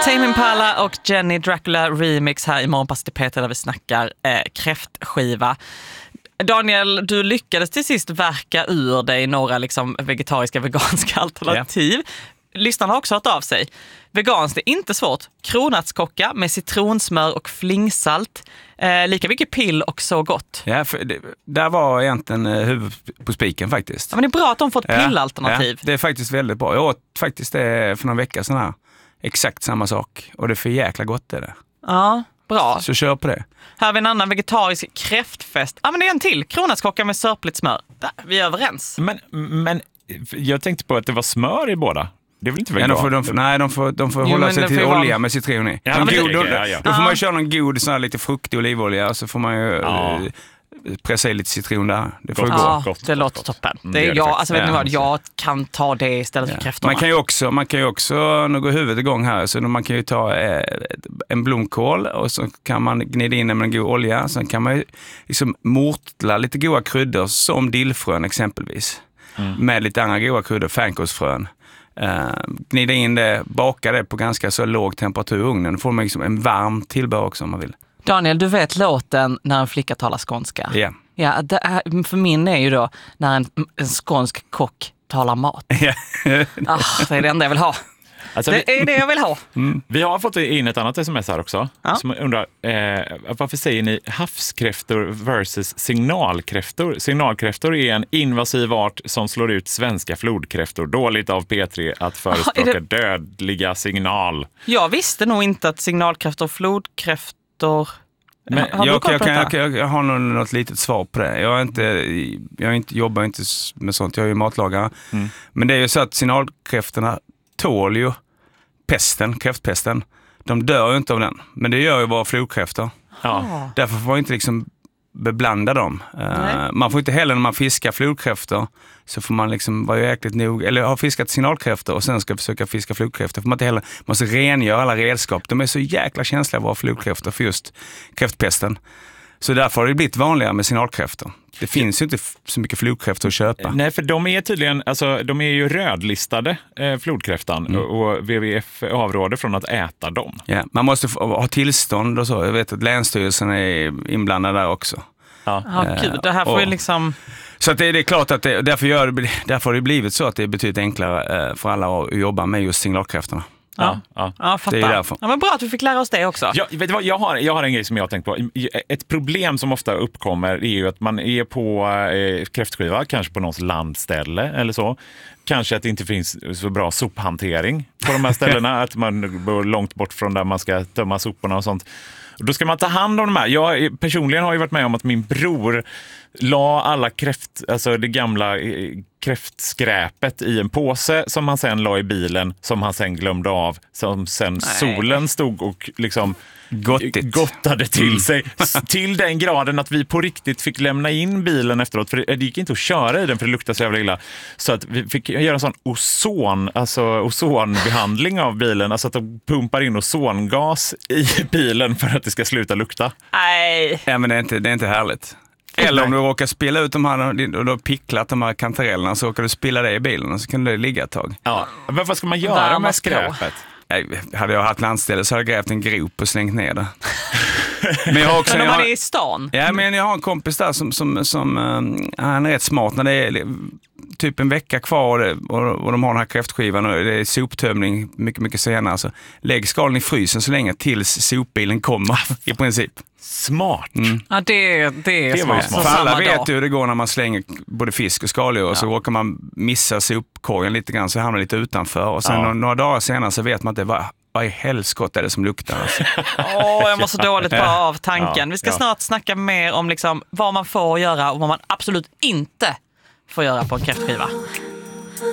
Tame Impala och Jenny Dracula remix här i Morgonpasset i Peter där vi snackar kräftskiva. Daniel, du lyckades till sist verka ur dig några liksom vegetariska, veganska alternativ. Yeah. Lyssnarna har också hört av sig. Veganskt är inte svårt. Kronärtskocka med citronsmör och flingsalt. Lika mycket pill och så gott. Ja, för där var egentligen huvudet på spiken faktiskt. Ja, men det är bra att de fått pillalternativ. Ja, det är faktiskt väldigt bra. Jag åt faktiskt det för några veckor sedan här. Exakt samma sak. Och det är för jäkla gott är det. Ja, bra. Så kör på det. Här har vi en annan vegetarisk kräftfest. Ja, men det är en till. Kronärtskocka med sörpligt smör. Där, vi är överens. Men jag tänkte på att det var smör i båda. Det är väl inte vegan? Ja, de får hålla sig till olja med citron i. Ja, då får man ju köra någon god sån här lite fruktig olivolja och så får man ju pressa i lite citron där. Det får gott. Det låter toppen. Det är vet ni vad, jag kan ta det istället för kräftorna. Man kan ju också nu går huvudet igång här, så man kan ju ta en blomkål och så kan man gnida in med en god olja. Sen kan man ju liksom mortla lite goda kryddor som dillfrön exempelvis. Med lite andra goda kryddor, fänkålsfrön. Gnida in det, baka det på ganska så låg temperatur i ugnen. Då får man liksom en varm tillbehör också om man vill. Daniel, du vet låten När en flicka talar skånska? Ja. Ja, det här, för min är ju då När en skånsk kock talar mat. Det är det enda jag vill ha. Alltså, det är det jag vill ha. Vi har fått in ett annat sms här också. Som undrar, varför säger ni havskräftor versus signalkräftor? Signalkräftor är en invasiv art som slår ut svenska flodkräftor. Dåligt av P3 att förespråka dödliga signal. Jag visste nog inte att signalkräftor och flodkräftor... Men jag har nog något litet svar på det. Jag jobbar inte med sånt. Jag är ju matlagare. Men det är ju så att signalkräftorna tål ju kräftpesten. De dör ju inte av den. Men det gör ju bara flodkräftor. Ja. Därför får man inte liksom beblanda dem. Man får inte heller när man fiskar flodkräftor så får man liksom vara jäkligt nog, eller har fiskat signalkräftor och sen ska försöka fiska flodkräftor. För man inte heller måste rengöra alla redskap. De är så jäkla känsliga våra flodkräftor för just kräftpesten. Så därför har det blivit vanligare med signalkräftor. Det finns ju inte så mycket flodkräftor att köpa. Nej, för de är tydligen, alltså de är ju rödlistade, flodkräftan, och WWF avråder från att äta dem. Ja, man måste ha tillstånd och så. Jag vet att Länsstyrelsen är inblandad där också. Gud, det här får ju liksom... Så att det är klart att därför har det blivit så att det är betydligt enklare för alla att jobba med just signalkräftorna. Ja, fattar. Det är därför. Ja, men bra att vi fick lära oss det också. Ja, vet du vad, jag har en grej som jag har tänkt på. Ett problem som ofta uppkommer är ju att man är på kräftskiva, kanske på någons landställe eller så. Kanske att det inte finns så bra sophantering på de här ställena. Att man bor långt bort från där man ska tömma soporna och sånt. Då ska man ta hand om de här. Jag personligen har ju varit med om att min bror la alla det gamla kräftskräpet i en påse som han sen la i bilen, som han sen glömde av, som sen solen stod och liksom gottade till sig till den graden att vi på riktigt fick lämna in bilen efteråt, för det gick inte att köra i den för det luktade så jävla illa, så att vi fick göra en sån ozonbehandling av bilen, alltså att de pumpar in ozongas i bilen för att det ska sluta lukta. Nej. Ja, men det är inte härligt. Eller om du råkar spilla ut de här och du har picklat de här kantarellerna, så råkar du spilla det i bilen och så kan det ligga ett tag. Ja. Men vad ska man göra med skräpet? Hade jag haft landställe så hade jag grävt en grop och slängt ner det. Men jag har också, men om man är i stan? Ja, men jag har en kompis där som han är rätt smart när det är typ en vecka kvar och de har den här kräftskivan och det är soptömning mycket senare, så lägg skalen i frysen så länge tills sopbilen kommer i princip. Smart. Ja, det är smart. För alla vet ju hur det går när man slänger både fisk och skaldjur och så råkar man missa sopkorgen lite grann så hamnar lite utanför och sen några dagar senare så vet man inte vad i helskott är det som luktar. Alltså. Jag mår så dåligt bara av tanken. Vi ska snart snacka mer om liksom vad man får göra och vad man absolut inte får göra på en kräftskiva.